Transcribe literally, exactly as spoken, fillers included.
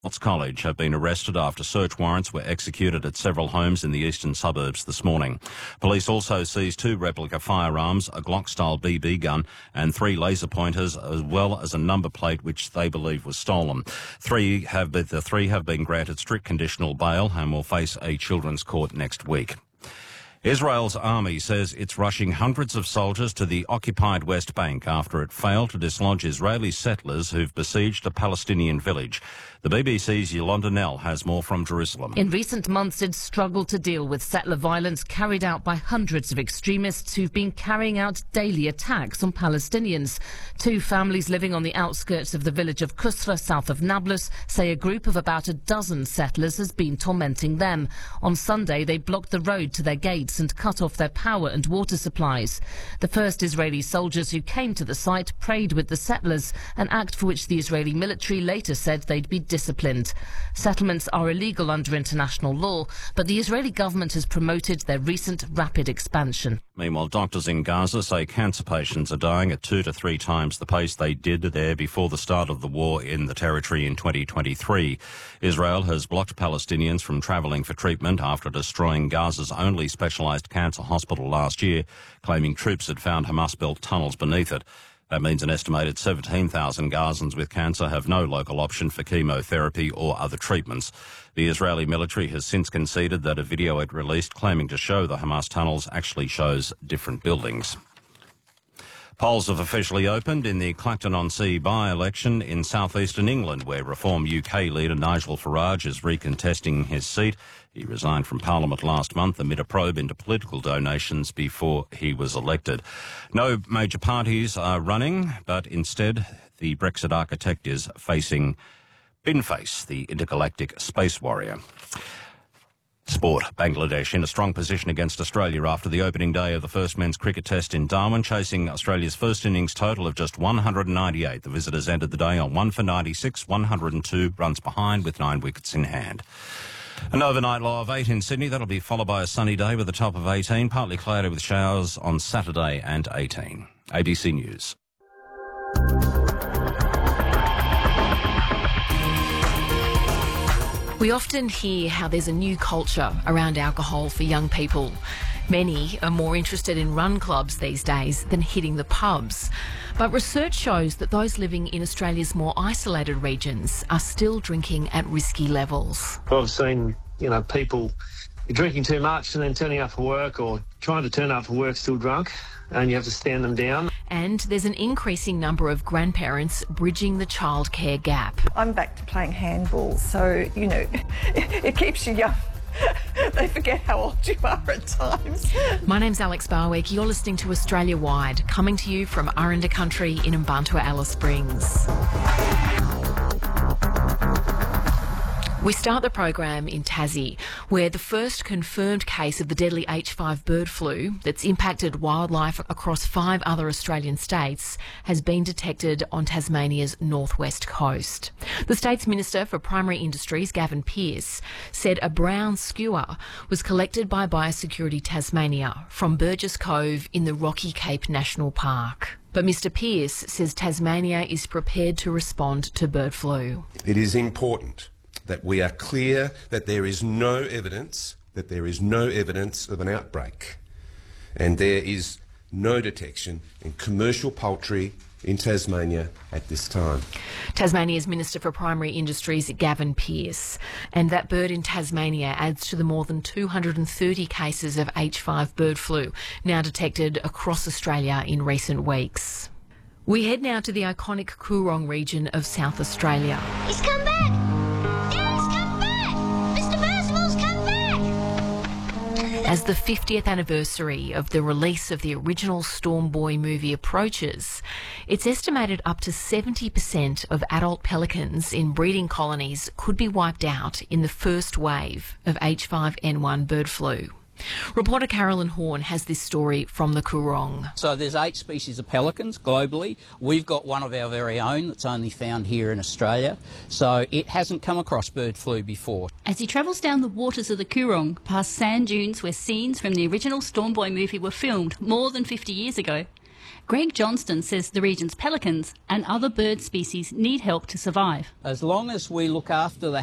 Notts College have been arrested after search warrants were executed at several homes in the eastern suburbs this morning. Police also seized two replica firearms, a Glock-style B B gun and three laser pointers, as well as a number plate which they believe was stolen. Three have been, the three have been granted strict conditional bail and will face a children's court next week. Israel's army says it's rushing hundreds of soldiers to the occupied West Bank after it failed to dislodge Israeli settlers who've besieged a Palestinian village. The B B C's Yolanda Nell has more from Jerusalem. In recent months, it's struggled to deal with settler violence carried out by hundreds of extremists who've been carrying out daily attacks on Palestinians. Two families living on the outskirts of the village of Kusra, south of Nablus, say a group of about a dozen settlers has been tormenting them. On Sunday, they blocked the road to their gates and cut off their power and water supplies. The first Israeli soldiers who came to the site prayed with the settlers, an act for which the Israeli military later said they'd be disciplined. Settlements are illegal under international law, but the Israeli government has promoted their recent rapid expansion. Meanwhile, doctors in Gaza say cancer patients are dying at two to three times the pace they did there before the start of the war in the territory in twenty twenty-three. Israel has blocked Palestinians from travelling for treatment after destroying Gaza's only specialised cancer hospital last year, claiming troops had found Hamas-built tunnels beneath it. That means an estimated seventeen thousand Gazans with cancer have no local option for chemotherapy or other treatments. The Israeli military has since conceded that a video it released claiming to show the Hamas tunnels actually shows different buildings. Polls have officially opened in the Clacton-on-Sea by-election in southeastern England, where Reform U K leader Nigel Farage is recontesting his seat. He resigned from Parliament last month amid a probe into political donations before he was elected. No major parties are running, but instead the Brexit architect is facing Binface, the intergalactic space warrior. Sport. Bangladesh in a strong position against Australia after the opening day of the first men's cricket test in Darwin, chasing Australia's first innings total of just one hundred ninety-eight. The visitors ended the day on one for ninety-six, one hundred two runs behind with nine wickets in hand. An overnight low of eight in Sydney. That'll be followed by a sunny day with a top of eighteen, partly cloudy with showers on Saturday and eighteen. A B C News. We often hear how there's a new culture around alcohol for young people. Many are more interested in run clubs these days than hitting the pubs. But research shows that those living in Australia's more isolated regions are still drinking at risky levels. I've seen, you know, people drinking too much and then turning up for work, or trying to turn up for work still drunk, and you have to stand them down. And there's an increasing number of grandparents bridging the childcare gap. I'm back to playing handball, so, you know, it keeps you young. They forget how old you are at times. My name's Alex Barwick. You're listening to Australia Wide, coming to you from Aranda Country in Mbantua, Alice Springs. We start the program in Tassie, where the first confirmed case of the deadly H five bird flu that's impacted wildlife across five other Australian states has been detected on Tasmania's northwest coast. The state's Minister for Primary Industries, Gavin Pearce, said a brown skua was collected by Biosecurity Tasmania from Burgess Cove in the Rocky Cape National Park. But Mister Pearce says Tasmania is prepared to respond to bird flu. It is important that we are clear that there is no evidence, that there is no evidence of an outbreak, and there is no detection in commercial poultry in Tasmania at this time. Tasmania's Minister for Primary Industries, Gavin Pearce. And that bird in Tasmania adds to the more than two hundred thirty cases of H five bird flu now detected across Australia in recent weeks. We head now to the iconic Coorong region of South Australia. He's come back! As the fiftieth anniversary of the release of the original Storm Boy movie approaches, it's estimated up to seventy percent of adult pelicans in breeding colonies could be wiped out in the first wave of H five N one bird flu. Reporter Carolyn Horn has this story from the Coorong. So there's eight species of pelicans globally. We've got one of our very own that's only found here in Australia. So it hasn't come across bird flu before. As he travels down the waters of the Coorong, past sand dunes where scenes from the original Storm Boy movie were filmed more than fifty years ago, Greg Johnston says the region's pelicans and other bird species need help to survive. As long as we look after the